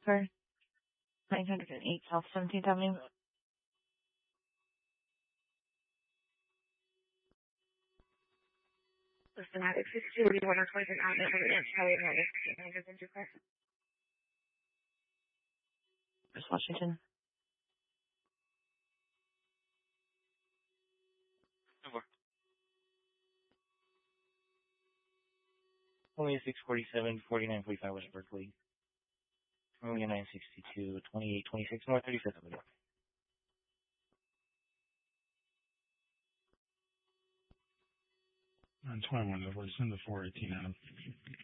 for 908 South 17th Avenue. Systematic 62, 120 outlet, Charlie, West Washington. Over. Only a 647, 4945 West Berkeley. Only a 962, 2826 North 35th Avenue. On 21, it's in the 418 Adam.